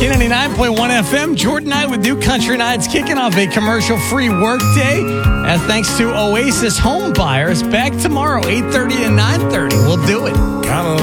K99.1 FM, Jordan Knight with New Country Nights, kicking off a commercial-free workday. And thanks to Oasis Home Buyers, back tomorrow, 8:30 to 9:30. We'll do it. Kinda